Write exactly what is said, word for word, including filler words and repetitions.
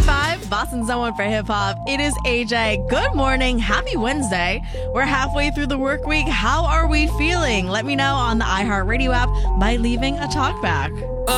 five, bossing someone for hip hop. It is A J. Good morning. Happy Wednesday. We're halfway through the work week. How are we feeling? Let me know on the iHeartRadio app by leaving a talkback.